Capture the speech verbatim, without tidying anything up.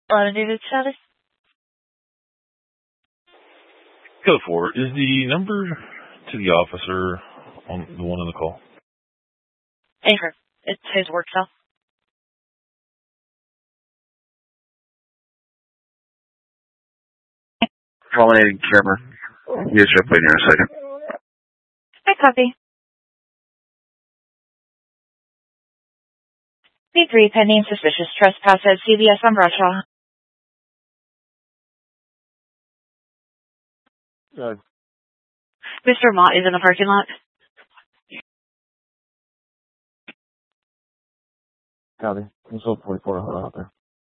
Hello, David Chavez. Code four, is the number to the officer on the one on the call? Anchor. It's his work cell. Culminating camera. Use your plane here in a second. I copy. B three, pending suspicious trespass at C V S on Bradshaw. Good. Mister Mott is in the parking lot. Copy. Consult forty-four, hold out there.